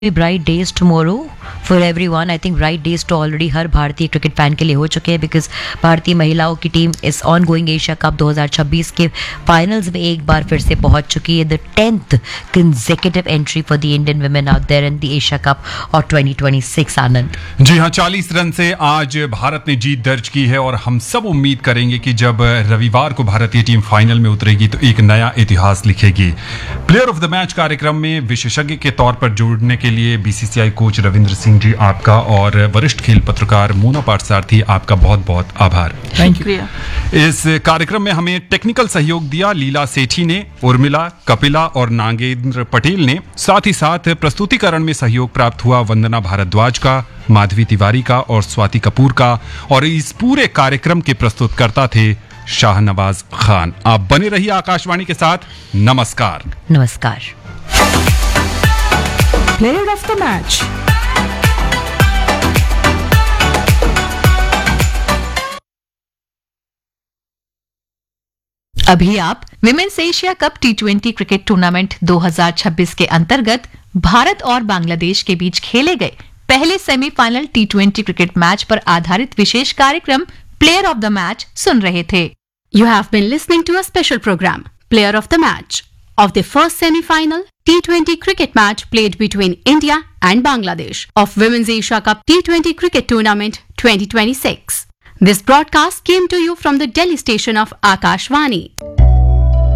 bright days tomorrow for everyone. I think bright days तो already हर भारतीय cricket fan के लिए हो चुके हैं बिकॉज भारतीय महिलाओं की टीम इस ऑन गोइंग एशिया कप 2026 के फाइनल्स में एक बार फिर से पहुंच चुकी है. The 10th consecutive entry for the Indian women out there in the Asia Cup और 2026. आनंद जी हाँ, 40 रन से आज भारत ने जीत दर्ज की है और हम सब उम्मीद करेंगे कि जब रविवार को भारतीय टीम फाइनल में उतरेगी तो एक नया इतिहास लिखेगी. प्लेयर ऑफ द मैच कार्यक्रम में विशेषज्ञ के तौर पर जुड़ने के लिए बीसीसीआई कोच रविंद्र सिंह जी आपका और वरिष्ठ खेल पत्रकार मोना पाटसारथी आपका बहुत बहुत आभार. Thank you. इस कार्यक्रम में हमें टेक्निकल सहयोग दिया लीला सेठी ने, उर्मिला, कपिला और नागेंद्र पटेल ने. साथ ही साथ प्रस्तुतिकरण में सहयोग प्राप्त हुआ वंदना भारद्वाज का, माधवी तिवारी का और स्वाति कपूर का. और इस पूरे कार्यक्रम के प्रस्तुतकर्ता थे शाहनवाज खान. आप बने रहिए आकाशवाणी के साथ. नमस्कार. नमस्कार. Player of the match. अभी आप विमेन्स एशिया कप टी20 क्रिकेट टूर्नामेंट 2026 के अंतर्गत भारत और बांग्लादेश के बीच खेले गए पहले सेमीफाइनल टी20 क्रिकेट मैच पर आधारित विशेष कार्यक्रम प्लेयर ऑफ द मैच सुन रहे थे. You have been listening to a special program, Player of the Match, of the first semi-final T20 cricket match played between India and Bangladesh of Women's Asia Cup T20 Cricket Tournament 2026. This broadcast came to you from the Delhi station of Akashvani.